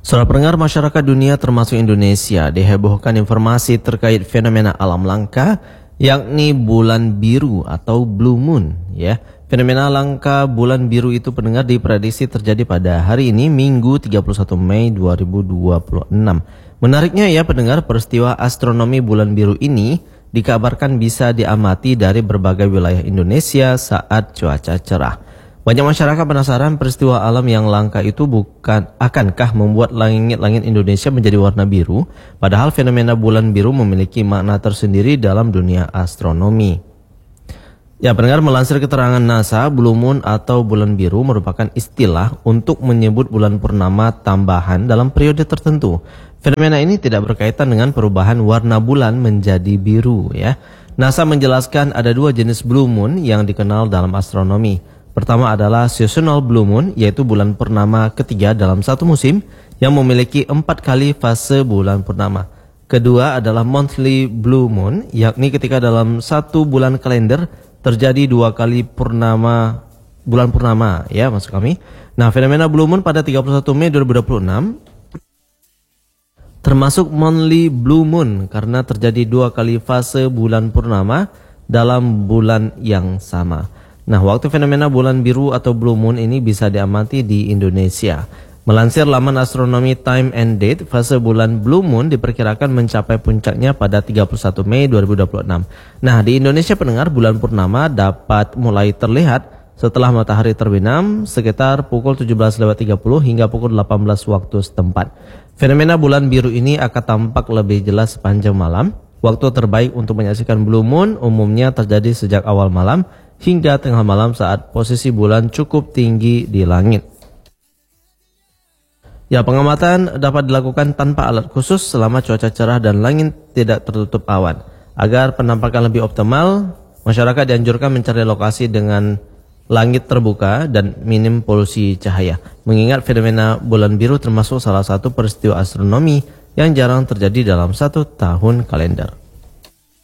Saudara pendengar, masyarakat dunia termasuk Indonesia dihebohkan informasi terkait fenomena alam langka yakni bulan biru atau blue moon ya. Fenomena langka bulan biru itu pendengar diprediksi terjadi pada hari ini Minggu 31 Mei 2026. Menariknya ya pendengar, peristiwa astronomi bulan biru ini dikabarkan bisa diamati dari berbagai wilayah Indonesia saat cuaca cerah. Banyak masyarakat penasaran peristiwa alam yang langka itu akankah membuat langit-langit Indonesia menjadi warna biru, padahal fenomena bulan biru memiliki makna tersendiri dalam dunia astronomi. Ya pendengar, melansir keterangan NASA, blue moon atau bulan biru merupakan istilah untuk menyebut bulan purnama tambahan dalam periode tertentu. Fenomena ini tidak berkaitan dengan perubahan warna bulan menjadi biru ya. NASA menjelaskan ada dua jenis blue moon yang dikenal dalam astronomi. Pertama adalah seasonal blue moon, yaitu bulan purnama ketiga dalam satu musim yang memiliki 4 kali fase bulan purnama. Kedua adalah monthly blue moon, yakni ketika dalam satu bulan kalender terjadi 2 kali bulan purnama ya maksud kami. Nah, fenomena blue moon pada 31 Mei 2026 termasuk monthly blue moon karena terjadi 2 kali fase bulan purnama dalam bulan yang sama. Nah, waktu fenomena bulan biru atau blue moon ini bisa diamati di Indonesia. Melansir laman astronomi Time and Date, fase bulan blue moon diperkirakan mencapai puncaknya pada 31 Mei 2026. Nah, di Indonesia pendengar, bulan purnama dapat mulai terlihat setelah matahari terbenam sekitar pukul 17.30 hingga pukul 18 waktu setempat. Fenomena bulan biru ini akan tampak lebih jelas sepanjang malam. Waktu terbaik untuk menyaksikan blue moon umumnya terjadi sejak awal malam hingga tengah malam saat posisi bulan cukup tinggi di langit. Ya, pengamatan dapat dilakukan tanpa alat khusus selama cuaca cerah dan langit tidak tertutup awan. Agar penampakan lebih optimal, masyarakat dianjurkan mencari lokasi dengan langit terbuka dan minim polusi cahaya. Mengingat fenomena bulan biru termasuk salah satu peristiwa astronomi yang jarang terjadi dalam satu tahun kalender.